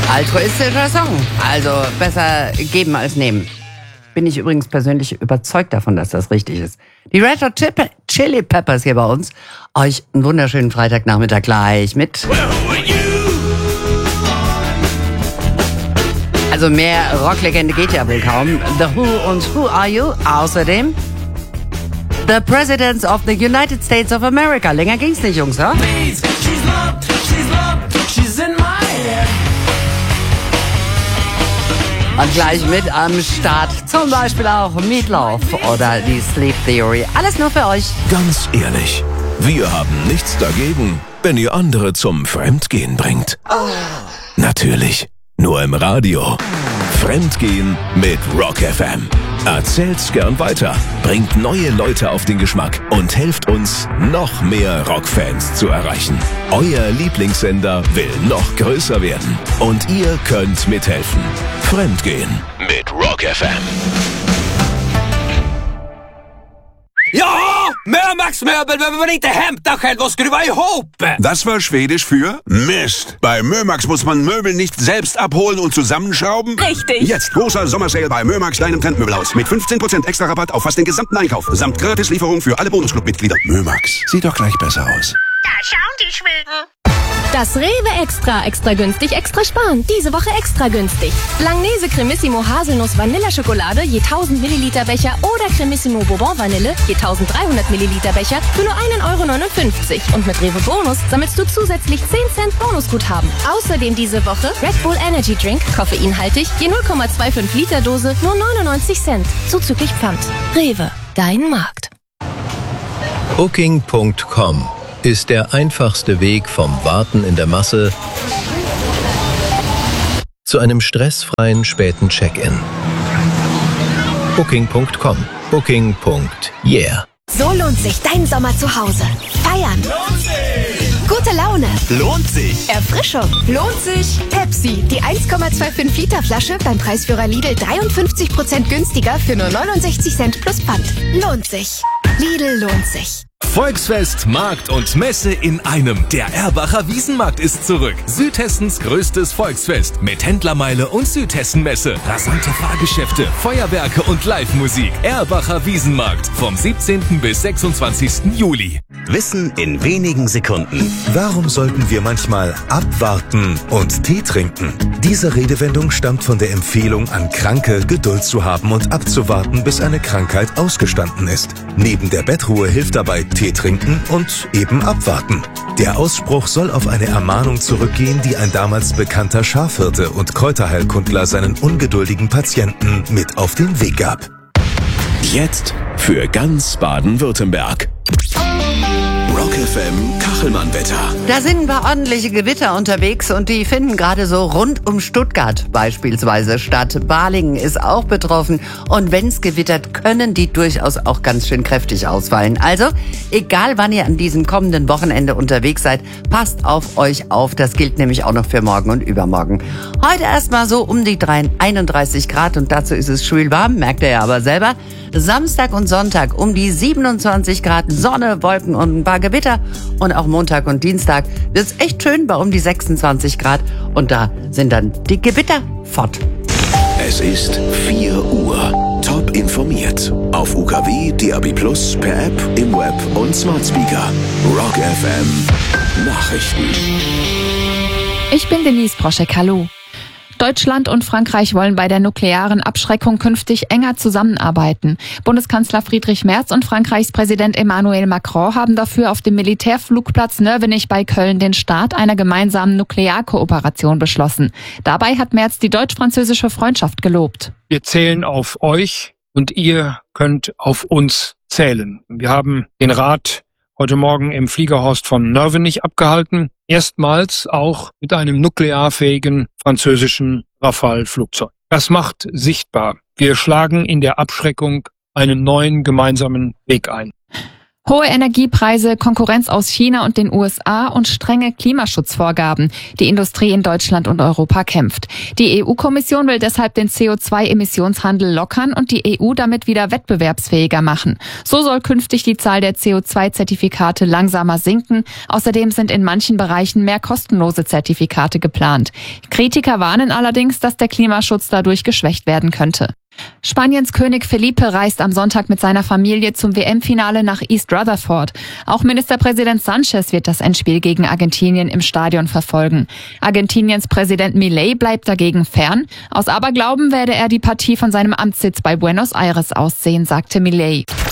Altruistischer Song. Also besser geben als nehmen. Bin ich übrigens persönlich überzeugt davon, dass das richtig ist. Die Red Hot Chili Peppers hier bei uns. Euch einen wunderschönen Freitagnachmittag gleich mit. Also mehr Rocklegende geht ja wohl kaum. The Who und Who Are You? Außerdem The Presidents of the United States of America. Länger ging's nicht, Jungs, ja? Und gleich mit am Start zum Beispiel auch Meatloaf oder die Sleep Theory. Alles nur für euch. Ganz ehrlich, wir haben nichts dagegen, wenn ihr andere zum Fremdgehen bringt. Natürlich, nur im Radio. Fremdgehen mit Rock FM. Erzählt's gern weiter, bringt neue Leute auf den Geschmack und helft uns, noch mehr Rockfans zu erreichen. Euer Lieblingssender will noch größer werden und ihr könnt mithelfen. Fremdgehen mit Rock FM. Ja, Mömax-Möbel behöver man inte hämta själv och skruva ihop. Das war Schwedisch für Mist. Bei Mömax muss man Möbel nicht selbst abholen und zusammenschrauben. Richtig. Jetzt großer Sommersale bei Mömax, deinem Trendmöbelhaus. Mit 15% extra Rabatt auf fast den gesamten Einkauf. Samt Gratislieferung für alle Bonusclub-Mitglieder. Mömax, sieht doch gleich besser aus. Da schauen die Schweden. Das Rewe Extra günstig, extra sparen. Diese Woche extra günstig. Langnese Cremissimo Haselnuss Vanilleschokolade je 1000 Milliliter Becher oder Cremissimo Bourbon Vanille je 1300 Milliliter Becher für nur 1,59 €. Und mit Rewe Bonus sammelst du zusätzlich 10 Cent Bonusguthaben. Außerdem diese Woche Red Bull Energy Drink, koffeinhaltig, je 0,25 Liter Dose, nur 99 Cent. Zuzüglich Pfand. Rewe, dein Markt. Booking.com ist der einfachste Weg vom Warten in der Masse zu einem stressfreien späten Check-in. Booking.com. Booking.yeah. So lohnt sich dein Sommer zu Hause. Feiern. Lohnt sich. Gute Laune. Lohnt sich. Erfrischung. Lohnt sich. Pepsi, die 1,25 Liter Flasche beim Preisführer Lidl 53% günstiger für nur 69 Cent plus Pfand. Lohnt sich. Lidl lohnt sich. Volksfest, Markt und Messe in einem. Der Erbacher Wiesenmarkt ist zurück. Südhessens größtes Volksfest mit Händlermeile und Südhessenmesse. Rasante Fahrgeschäfte, Feuerwerke und Live-Musik. Erbacher Wiesenmarkt vom 17. bis 26. Juli. Wissen in wenigen Sekunden. Warum sollten wir manchmal abwarten und Tee trinken? Diese Redewendung stammt von der Empfehlung an Kranke, Geduld zu haben und abzuwarten, bis eine Krankheit ausgestanden ist. Neben der Bettruhe hilft dabei Tee trinken und eben abwarten. Der Ausspruch soll auf eine Ermahnung zurückgehen, die ein damals bekannter Schafhirte und Kräuterheilkundler seinen ungeduldigen Patienten mit auf den Weg gab. Jetzt für ganz Baden-Württemberg. Rock FM Kachelmann-Wetter. Da sind ein paar ordentliche Gewitter unterwegs und die finden gerade so rund um Stuttgart beispielsweise statt. Balingen ist auch betroffen und wenn es gewittert, können die durchaus auch ganz schön kräftig ausfallen. Also, egal wann ihr an diesem kommenden Wochenende unterwegs seid, passt auf euch auf. Das gilt nämlich auch noch für morgen und übermorgen. Heute erstmal so um die 31 Grad und dazu ist es schwül warm, merkt ihr ja aber selber. Samstag und Sonntag um die 27 Grad, Sonne, Wolken und ein paar Gewitter. Und auch Montag und Dienstag wird's echt schön bei um die 26 Grad. Und da sind dann die Gewitter fort. Es ist 4 Uhr. Top informiert. Auf UKW, DAB+, per App, im Web und Smart Speaker. Rock FM Nachrichten. Ich bin Denise Broschek, hallo. Deutschland und Frankreich wollen bei der nuklearen Abschreckung künftig enger zusammenarbeiten. Bundeskanzler Friedrich Merz und Frankreichs Präsident Emmanuel Macron haben dafür auf dem Militärflugplatz Nörvenich bei Köln den Start einer gemeinsamen Nuklearkooperation beschlossen. Dabei hat Merz die deutsch-französische Freundschaft gelobt. Wir zählen auf euch und ihr könnt auf uns zählen. Wir haben den Rat heute Morgen im Fliegerhorst von Nörvenich abgehalten. Erstmals auch mit einem nuklearfähigen französischen Rafale-Flugzeug. Das macht sichtbar, wir schlagen in der Abschreckung einen neuen gemeinsamen Weg ein. Hohe Energiepreise, Konkurrenz aus China und den USA und strenge Klimaschutzvorgaben. Die Industrie in Deutschland und Europa kämpft. Die EU-Kommission will deshalb den CO2-Emissionshandel lockern und die EU damit wieder wettbewerbsfähiger machen. So soll künftig die Zahl der CO2-Zertifikate langsamer sinken. Außerdem sind in manchen Bereichen mehr kostenlose Zertifikate geplant. Kritiker warnen allerdings, dass der Klimaschutz dadurch geschwächt werden könnte. Spaniens König Felipe reist am Sonntag mit seiner Familie zum WM-Finale nach East Rutherford. Auch Ministerpräsident Sanchez wird das Endspiel gegen Argentinien im Stadion verfolgen. Argentiniens Präsident Milei bleibt dagegen fern. Aus Aberglauben werde er die Partie von seinem Amtssitz bei Buenos Aires aussehen, sagte Milei.